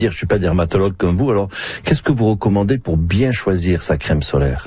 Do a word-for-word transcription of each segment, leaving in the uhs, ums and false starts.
Je suis pas dermatologue comme vous, alors qu'est-ce que vous recommandez pour bien choisir sa crème solaire?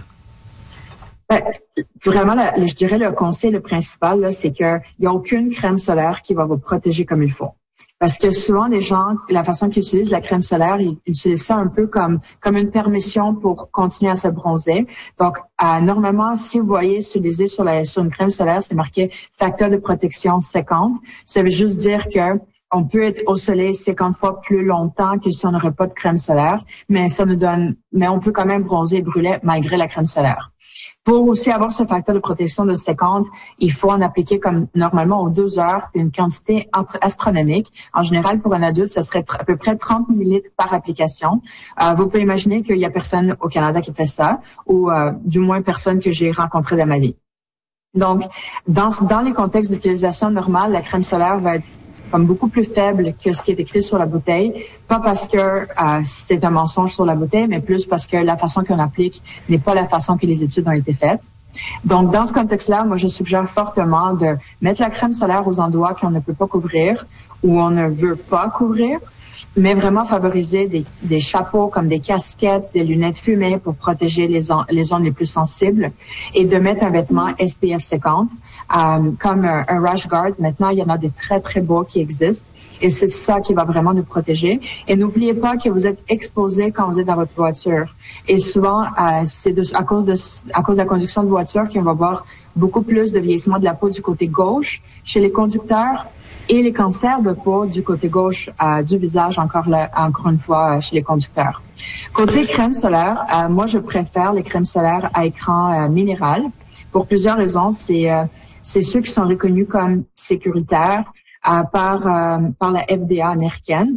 Ben, vraiment, la, je dirais le conseil le principal, là, c'est qu'il n'y a aucune crème solaire qui va vous protéger comme il faut. Parce que souvent, les gens, la façon qu'ils utilisent la crème solaire, ils utilisent ça un peu comme comme une permission pour continuer à se bronzer. Donc, euh, normalement, si vous voyez utiliser sur, la, sur une crème solaire, c'est marqué facteur de protection cinquante. Ça veut juste dire que on peut être au soleil cinquante fois plus longtemps que si on n'aurait pas de crème solaire, mais ça nous donne, mais on peut quand même bronzer et brûler malgré la crème solaire. Pour aussi avoir ce facteur de protection de cinquante, il faut en appliquer comme normalement aux deux heures une quantité astronomique. En général, pour un adulte, ça serait à peu près trente millilitres par application. Euh, vous pouvez imaginer qu'il y a personne au Canada qui fait ça, ou euh, du moins personne que j'ai rencontré dans ma vie. Donc, dans, dans les contextes d'utilisation normale, la crème solaire va être comme beaucoup plus faible que ce qui est écrit sur la bouteille, pas parce que euh, c'est un mensonge sur la bouteille, mais plus parce que la façon qu'on applique n'est pas la façon que les études ont été faites. Donc, dans ce contexte-là, moi, je suggère fortement de mettre la crème solaire aux endroits qu'on ne peut pas couvrir ou on ne veut pas couvrir, mais vraiment favoriser des, des chapeaux comme des casquettes, des lunettes fumées pour protéger les, on, les zones les plus sensibles et de mettre un vêtement S P F cinquante. Euh, comme un, un rash guard. Maintenant, il y en a des très, très beaux qui existent et c'est ça qui va vraiment nous protéger. Et n'oubliez pas que vous êtes exposé quand vous êtes dans votre voiture. Et souvent, euh, c'est de, à cause de à cause de la conduction de voiture qu'on va voir beaucoup plus de vieillissement de la peau du côté gauche chez les conducteurs et les cancers de peau du côté gauche euh, du visage, encore là, encore une fois, euh, chez les conducteurs. Côté crème solaire, euh, moi, je préfère les crèmes solaires à écran euh, minéral pour plusieurs raisons. C'est euh, C'est ceux qui sont reconnus comme sécuritaires euh, par euh, par la F D A américaine,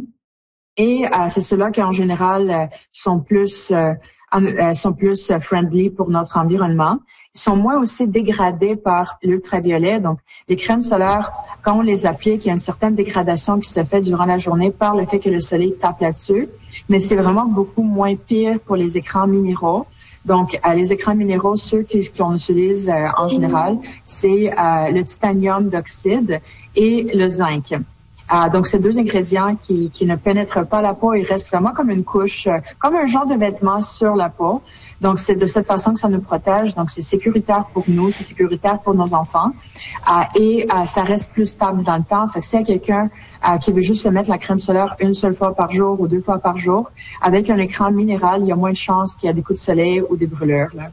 et euh, c'est ceux-là qui en général euh, sont plus euh, euh, sont plus friendly pour notre environnement. Ils sont moins aussi dégradés par l'ultraviolet. Donc, les crèmes solaires, quand on les applique, il y a une certaine dégradation qui se fait durant la journée par le fait que le soleil tape là-dessus, mais c'est vraiment beaucoup moins pire pour les écrans minéraux. Donc, euh, les écrans minéraux, ceux qu'on utilise euh, en général, c'est euh, le titanium d'oxyde et le zinc. Euh, donc, ces deux ingrédients qui, qui ne pénètrent pas la peau, ils restent vraiment comme une couche, euh, comme un genre de vêtement sur la peau. Donc, c'est de cette façon que ça nous protège. Donc, c'est sécuritaire pour nous, c'est sécuritaire pour nos enfants. Euh, et euh, ça reste plus stable dans le temps. Fait que s'il y a quelqu'un euh, qui veut juste se mettre la crème solaire une seule fois par jour ou deux fois par jour, avec un écran minéral, il y a moins de chances qu'il y ait des coups de soleil ou des brûlures, là.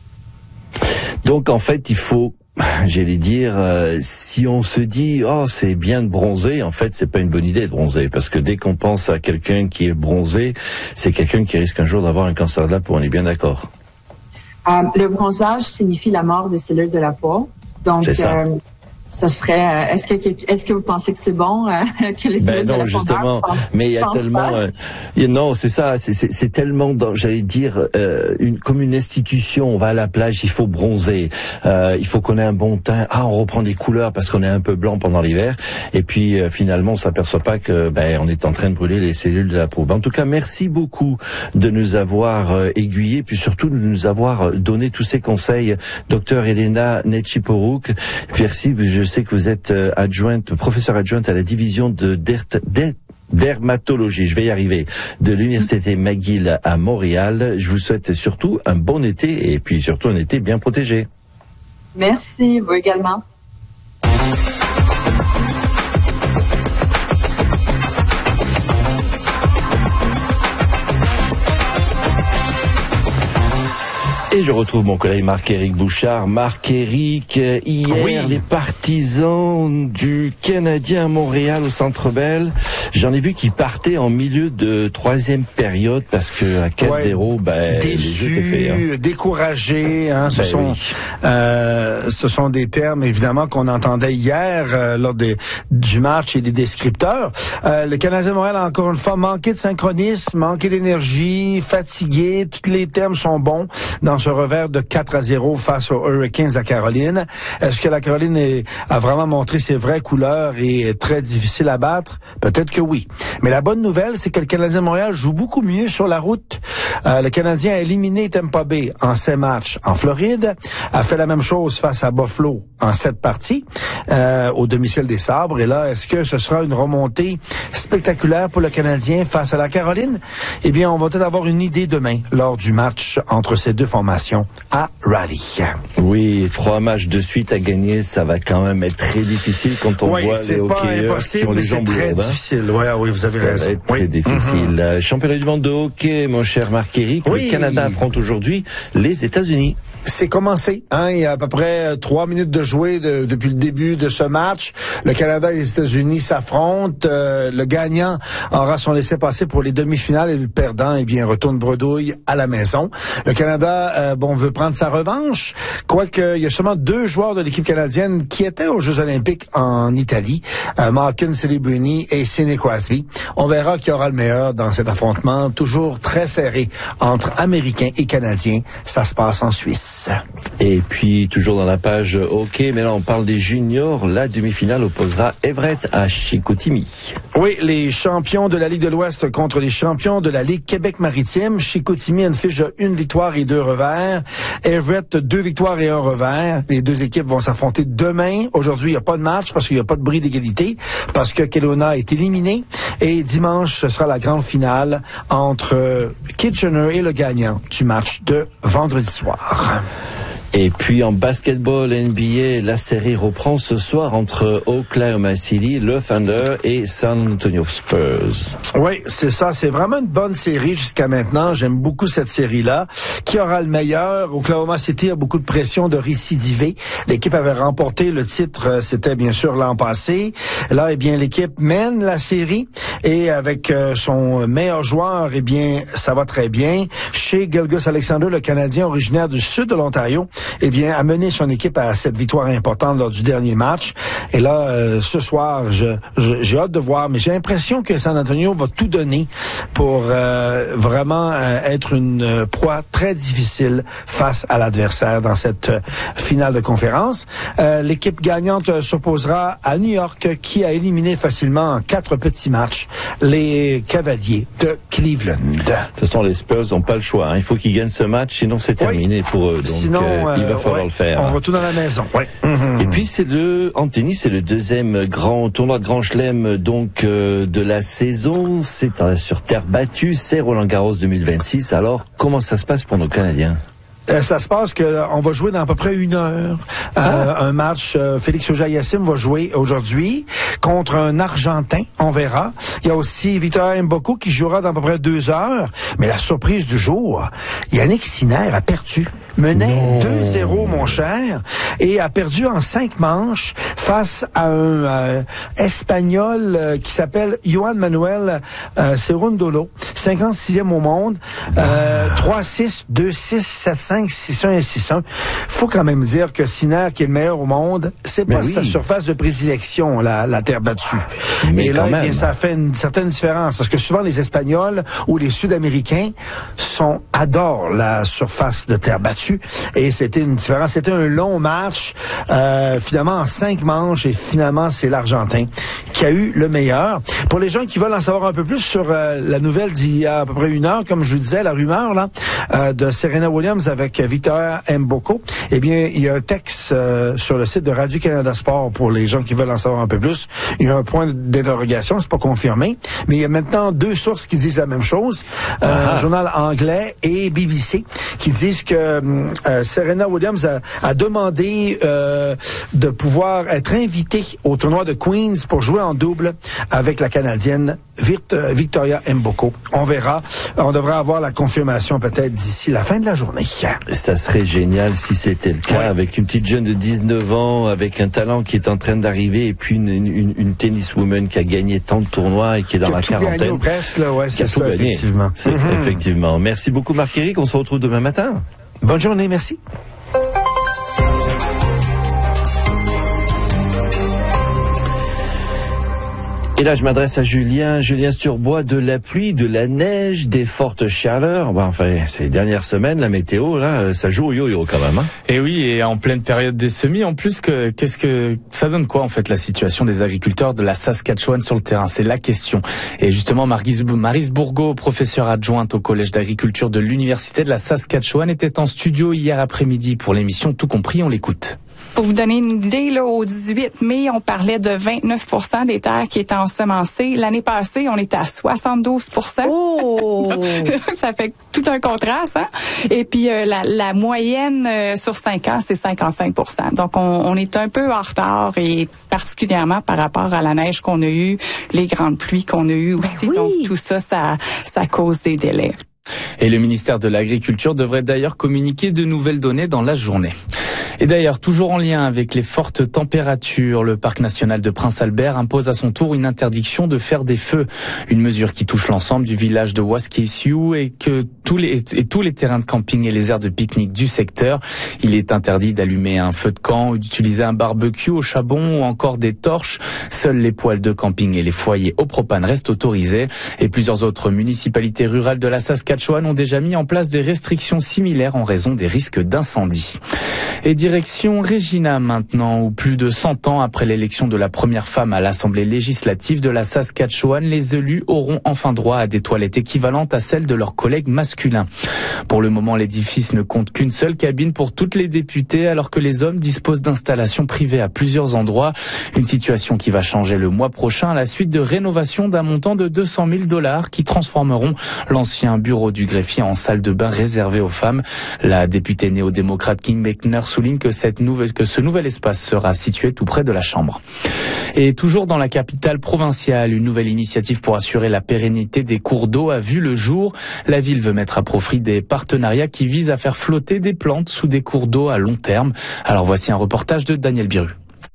Donc, en fait, il faut... J'allais dire, euh, si on se dit oh c'est bien de bronzer, en fait c'est pas une bonne idée de bronzer, parce que dès qu'on pense à quelqu'un qui est bronzé, c'est quelqu'un qui risque un jour d'avoir un cancer de la peau. On est bien d'accord. Euh, le bronzage signifie la mort des cellules de la peau. Donc c'est ça. Euh, ça serait. Euh, est-ce que est-ce que vous pensez que c'est bon euh, que les cellules ben non, de la justement. peau meurent? Mais il y a tellement. Euh, non, c'est ça. C'est, c'est, c'est tellement. Dans, j'allais dire euh, une comme une institution. On va à la plage, il faut bronzer. Euh, il faut qu'on ait un bon teint. Ah, on reprend des couleurs parce qu'on est un peu blanc pendant l'hiver. Et puis euh, finalement, on s'aperçoit pas que ben on est en train de brûler les cellules de la peau. Ben, en tout cas, merci beaucoup de nous avoir euh, aiguillés, puis surtout de nous avoir donné tous ces conseils, docteur Elena Nechiporuk. Merci. Je sais que vous êtes adjointe, professeure adjointe à la division de dermatologie, je vais y arriver, de l'université McGill à Montréal. Je vous souhaite surtout un bon été et puis surtout un été bien protégé. Merci, vous également. Et je retrouve mon collègue Marc-Éric Bouchard. Marc-Éric, hier, oui. Les partisans du Canadien à Montréal au Centre Bell, j'en ai vu qui partaient en milieu de troisième période parce que à quatre zéro, ouais. ben, déçus, les jeux étaient faits. Hein. Découragés, hein, ce ben sont, oui. euh, ce sont des termes évidemment qu'on entendait hier euh, lors des, du match et des descripteurs. Euh, le Canadien de Montréal a encore une fois manqué de synchronisme, manqué d'énergie, fatigué. Tous les termes sont bons dans ce revers de quatre à zéro face aux Hurricanes à Caroline. Est-ce que la Caroline est, a vraiment montré ses vraies couleurs et est très difficile à battre? Peut-être doute que oui. Mais la bonne nouvelle, c'est que le Canadien de Montréal joue beaucoup mieux sur la route. Euh, le Canadien a éliminé Tampa Bay en cinq matchs en Floride, a fait la même chose face à Buffalo en sept parties euh, au domicile des Sabres. Et là, est-ce que ce sera une remontée spectaculaire pour le Canadien face à la Caroline? Eh bien, on va peut-être avoir une idée demain lors du match entre ces deux formations à Raleigh. Oui, trois matchs de suite à gagner, ça va quand même être très difficile quand on oui, voit les hockeyeurs qui ont les jambes lourdes. C'est très difficile. Ouais, oui, vous avez ça raison. Va être oui. très difficile. Mm-hmm. Championnat du monde de hockey, mon cher Marc-Éric, oui. Le Canada affronte aujourd'hui les États-Unis. C'est commencé, hein, il y a à peu près trois minutes de jouer de, depuis le début de ce match. Le Canada et les États-Unis s'affrontent. Euh, le gagnant aura son laissez-passer pour les demi-finales et le perdant, eh bien, retourne bredouille à la maison. Le Canada, euh, bon, veut prendre sa revanche, quoique il y a seulement deux joueurs de l'équipe canadienne qui étaient aux Jeux Olympiques en Italie, euh, Malkin Celebrini et Sidney Crosby. On verra qui aura le meilleur dans cet affrontement, toujours très serré entre Américains et Canadiens. Ça se passe en Suisse. Et puis, toujours dans la page hockey, mais là on parle des juniors, la demi-finale opposera Everett à Chicoutimi. Oui, les champions de la Ligue de l'Ouest contre les champions de la Ligue Québec-Maritime. Chicoutimi a une fiche de une victoire et deux revers. Everett, deux victoires et un revers. Les deux équipes vont s'affronter demain. Aujourd'hui, il n'y a pas de match parce qu'il n'y a pas de bris d'égalité, parce que Kelowna est éliminé. Et dimanche, ce sera la grande finale entre Kitchener et le gagnant du match de vendredi soir. Et puis en basketball N B A, la série reprend ce soir entre Oklahoma City, le Thunder et San Antonio Spurs. Oui, c'est ça. C'est vraiment une bonne série jusqu'à maintenant. J'aime beaucoup cette série-là. Qui aura le meilleur? Oklahoma City a beaucoup de pression de récidiver. L'équipe avait remporté le titre, c'était bien sûr l'an passé. Là, eh bien, l'équipe mène la série et avec euh, son meilleur joueur, eh bien, ça va très bien. Shai Gilgeous-Alexander, le Canadien originaire du sud de l'Ontario, eh bien, a mené son équipe à cette victoire importante lors du dernier match. Et là, euh, ce soir, je, je, j'ai hâte de voir, mais j'ai l'impression que San Antonio va tout donner pour euh, vraiment euh, être une euh, proie très difficile face à l'adversaire dans cette euh, finale de conférence. Euh, l'équipe gagnante euh, s'opposera à New York, qui a éliminé facilement en quatre petits matchs les Cavaliers de Cleveland. De toute façon, les Spurs n'ont pas le choix. Hein. Il faut qu'ils gagnent ce match, sinon c'est terminé oui. pour eux. Donc, sinon, euh, il va falloir ouais, le faire. On retourne à la maison. Ouais. Mm-hmm. Et puis c'est le en tennis, c'est le deuxième grand tournoi de Grand Chelem donc euh, de la saison. C'est euh, sur terre battue, c'est Roland Garros deux mille vingt-six. Alors comment ça se passe pour nos Canadiens? Euh, ça se passe que on va jouer dans à peu près une heure. Euh, ah. Un match, euh, Félix Auger-Aliassime va jouer aujourd'hui contre un Argentin, on verra. Il y a aussi Victor Mboko qui jouera dans à peu près deux heures. Mais la surprise du jour, Yannick Sinner a perdu. Menait deux zéro, mon cher, et a perdu en cinq manches face à un euh, Espagnol euh, qui s'appelle Juan Manuel euh, Cerundolo, cinquante-sixième au monde, euh, trois six, deux six, sept cinq, six un et six un. Faut quand même dire que Sinner, qui est le meilleur au monde, c'est pas oui. sa surface de prédilection, la, la terre battue. Mais et là, eh bien, ça fait une certaine différence, parce que souvent les Espagnols ou les Sud-Américains sont adorent la surface de terre battue. Et c'était une différence. C'était un long match, euh, finalement en cinq manches, et finalement c'est l'Argentin qui a eu le meilleur. Pour les gens qui veulent en savoir un peu plus sur euh, la nouvelle d'il y a à peu près une heure, comme je vous disais, la rumeur là euh, de Serena Williams avec Victoria Mboko, eh bien il y a un texte euh, sur le site de Radio-Canada Sport pour les gens qui veulent en savoir un peu plus. Il y a un point d'interrogation, c'est pas confirmé, mais il y a maintenant deux sources qui disent la même chose, euh, un journal anglais et B B C, qui disent que Euh, Serena Williams a, a demandé euh, de pouvoir être invitée au tournoi de Queens pour jouer en double avec la Canadienne Victoria Mboko. On verra. On devrait avoir la confirmation peut-être d'ici la fin de la journée. Ça serait génial si c'était le cas, ouais. Avec une petite jeune de dix-neuf ans, avec un talent qui est en train d'arriver, et puis une, une, une tenniswoman qui a gagné tant de tournois et qui est dans qui la quarantaine. Gagné presque, là, ouais, c'est ça, gagné. Effectivement. C'est, mm-hmm. Effectivement. Merci beaucoup, Marc-Éric. On se retrouve demain matin. Bonne journée, merci. Et là, je m'adresse à Julien. Julien Sturbois, de la pluie, de la neige, des fortes chaleurs. Bon, enfin, ces dernières semaines, la météo, là, ça joue au yo-yo quand même. Hein. Et oui, et en pleine période des semis, en plus, que qu'est-ce que ça donne quoi en fait la situation des agriculteurs de la Saskatchewan sur le terrain? C'est la question. Et justement, Maryse, Maryse Bourgault, professeure adjointe au Collège d'agriculture de l'Université de la Saskatchewan, était en studio hier après-midi pour l'émission Tout compris. On l'écoute. Pour vous donner une idée, là, au dix-huit mai, on parlait de vingt-neuf pour cent des terres qui étaient ensemencées. L'année passée, on était à soixante-douze pour cent. Oh! Ça fait tout un contraste, hein? Et puis, euh, la, la moyenne euh, sur cinq ans, c'est cinquante-cinq pour cent. Donc, on, on est un peu en retard, et particulièrement par rapport à la neige qu'on a eue, les grandes pluies qu'on a eues aussi. Oui. Donc, tout ça, ça, ça cause des délais. Et le ministère de l'Agriculture devrait d'ailleurs communiquer de nouvelles données dans la journée. Et d'ailleurs, toujours en lien avec les fortes températures, le parc national de Prince-Albert impose à son tour une interdiction de faire des feux. Une mesure qui touche l'ensemble du village de Waskesiu et que tous les, et tous les terrains de camping et les aires de pique-nique du secteur. Il est interdit d'allumer un feu de camp ou d'utiliser un barbecue au charbon ou encore des torches. Seuls les poêles de camping et les foyers au propane restent autorisés. Et plusieurs autres municipalités rurales de la Saskatchewan ont déjà mis en place des restrictions similaires en raison des risques d'incendie. Et direction Regina maintenant, où plus de cent ans après l'élection de la première femme à l'Assemblée législative de la Saskatchewan, les élus auront enfin droit à des toilettes équivalentes à celles de leurs collègues masculins. Pour le moment, l'édifice ne compte qu'une seule cabine pour toutes les députées, alors que les hommes disposent d'installations privées à plusieurs endroits. Une situation qui va changer le mois prochain à la suite de rénovations d'un montant de deux cent mille dollars qui transformeront l'ancien bureau du greffier en salle de bain réservée aux femmes. La députée néo-démocrate Kim Meckner souligne que cette nouvelle, que ce nouvel espace sera situé tout près de la Chambre. Et toujours dans la capitale provinciale, une nouvelle initiative pour assurer la pérennité des cours d'eau a vu le jour. La ville veut mettre à profit des partenariats qui visent à faire flotter des plantes sous des cours d'eau à long terme. Alors voici un reportage de Daniel Biru.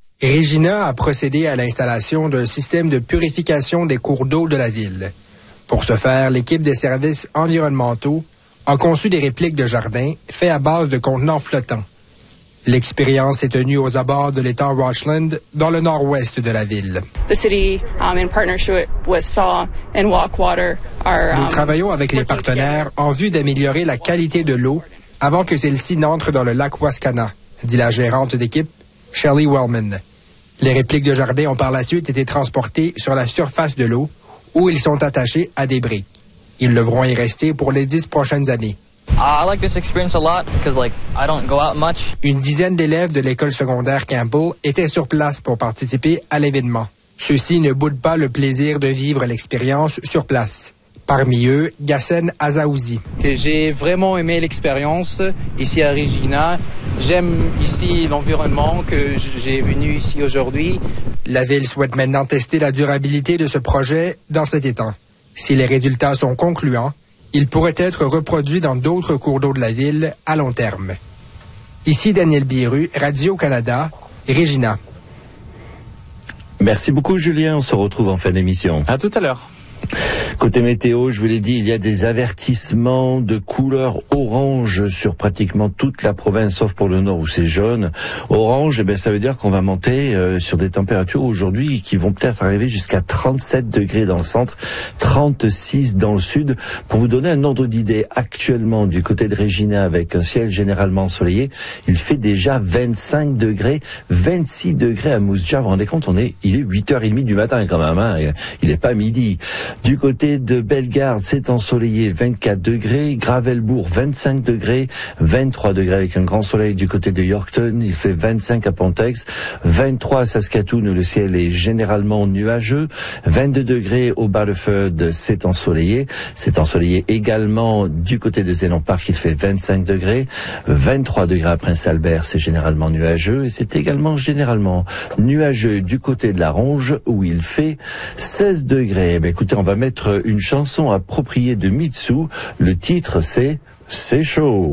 Regina a procédé à l'installation d'un système de purification des cours d'eau de la ville. Pour ce faire, l'équipe des services environnementaux a conçu des répliques de jardins faits à base de contenants flottants. L'expérience est tenue aux abords de l'étang Rochland, dans le nord-ouest de la ville. The city, um, in partnership with Saw and Walkwater, are, um, Nous travaillons avec les partenaires en vue d'améliorer la qualité de l'eau avant que celle-ci n'entre dans le lac Wascana, dit la gérante d'équipe, Shelley Wellman. Les répliques de jardin ont par la suite été transportées sur la surface de l'eau, où ils sont attachés à des briques. Ils devront y rester pour les dix prochaines années. I like this experience a lot because like I don't go out much. Une dizaine d'élèves de l'école secondaire Campbell étaient sur place pour participer à l'événement. Ceux-ci ne boudent pas le plaisir de vivre l'expérience sur place. Parmi eux, Gassen Azaouzi. J'ai vraiment aimé l'expérience ici à Regina. J'aime ici l'environnement que j'ai venu ici aujourd'hui. La ville souhaite maintenant tester la durabilité de ce projet dans cet étang. Si les résultats sont concluants, il pourrait être reproduit dans d'autres cours d'eau de la ville à long terme. Ici Daniel Biru, Radio-Canada, Regina. Merci beaucoup Julien, on se retrouve en fin d'émission. À tout à l'heure. Côté météo, je vous l'ai dit, il y a des avertissements de couleur orange sur pratiquement toute la province, sauf pour le nord où c'est jaune. Orange, eh bien, ça veut dire qu'on va monter euh, sur des températures aujourd'hui qui vont peut-être arriver jusqu'à trente-sept degrés dans le centre, trente-six dans le sud. Pour vous donner un ordre d'idée, actuellement du côté de Regina, avec un ciel généralement ensoleillé, il fait déjà vingt-cinq degrés, vingt-six degrés à Moose Jaw. Vous vous rendez compte, on est, il est huit heures trente du matin quand même, hein, il n'est pas midi. Du côté de Bellegarde, c'est ensoleillé, vingt-quatre degrés. Gravelbourg, vingt-cinq degrés. vingt-trois degrés avec un grand soleil du côté de Yorkton. Il fait vingt-cinq à Pontex. vingt-trois à Saskatoon, où le ciel est généralement nuageux. vingt-deux degrés au Battleford, c'est ensoleillé. C'est ensoleillé également du côté de Zéland Park. Il fait vingt-cinq degrés. vingt-trois degrés à Prince-Albert, c'est généralement nuageux. Et c'est également généralement nuageux du côté de la Ronge, où il fait seize degrés. Ben, écoutez, on va mettre une chanson appropriée de Mitsu. Le titre, c'est « C'est chaud ».